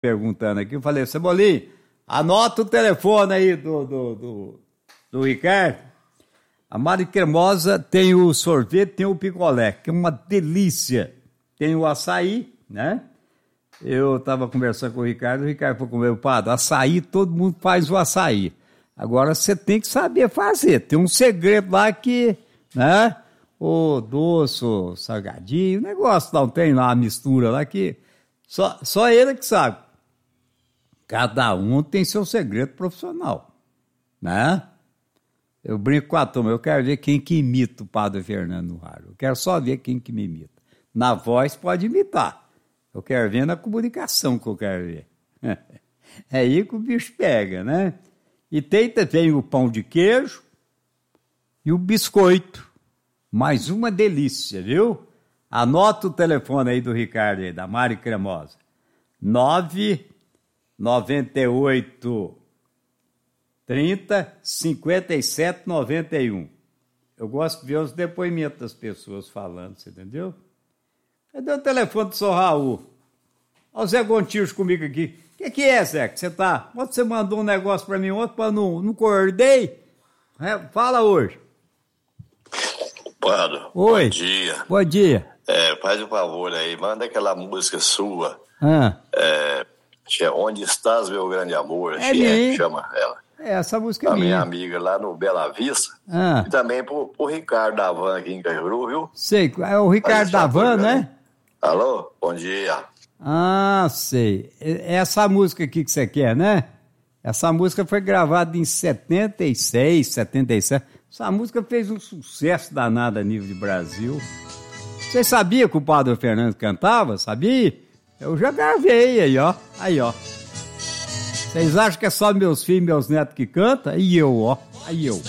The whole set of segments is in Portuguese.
perguntando aqui, eu falei, Cebolinha, anota o telefone aí do Ricardo. A Mari Cremosa tem o sorvete, tem o picolé, que é uma delícia. Tem o açaí, né? Eu estava conversando com o Ricardo falou comigo, padre, açaí, todo mundo faz o açaí. Agora você tem que saber fazer. Tem um segredo lá que, né? O doce, o salgadinho, o negócio não tem lá, a mistura lá que só ele que sabe. Cada um tem seu segredo profissional, né? Eu brinco com a turma, eu quero ver quem que imita o padre Fernando no rádio. Eu quero só ver quem que me imita. Na voz pode imitar. Eu quero ver na comunicação que eu quero ver. É aí que o bicho pega, né? E tem também o pão de queijo e o biscoito. Mais uma delícia, viu? Anota o telefone aí do Ricardo, aí, da Mari Cremosa. 998 30 57 91. Eu gosto de ver os depoimentos das pessoas falando, você entendeu? Cadê o telefone do seu Raul? Olha o Zé Gontijo comigo aqui. O que é, Zé? Que você tá? Ontem você mandou um negócio pra mim ontem, para não acordei? Fala hoje. Padre, oi. Bom dia. Bom dia. Faz um favor aí, manda aquela música sua. Onde Estás, Meu Grande Amor, chama ela. Essa música é minha. Minha amiga lá no Bela Vista. E também pro Ricardo Davan aqui em Cajuru, viu? Sei, é o Ricardo Davan, né? Alô, bom dia. Sei. Essa música aqui que você quer, né? Essa música foi gravada em 76, 77. Essa música fez um sucesso danado a nível de Brasil. Você sabia que o padre Fernando cantava? Sabia? Eu já gravei aí, ó. Aí, ó. Vocês acham que é só meus filhos e meus netos que cantam? Aí eu, ó. Aí eu.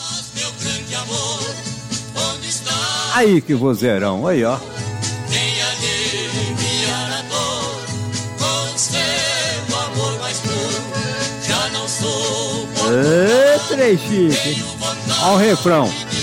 Aí que vozeirão, aí, ó. Ê, três chique. Olha o refrão.